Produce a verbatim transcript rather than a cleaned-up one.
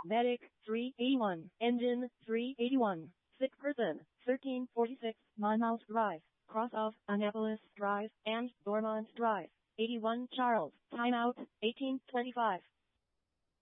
Medic, three eighty-one. Engine, three eighty-one. Sick person, thirteen forty-six. Monmouth Drive, cross of Annapolis Drive and Dormont Drive. eighty-one Charles. Timeout, eighteen twenty-five.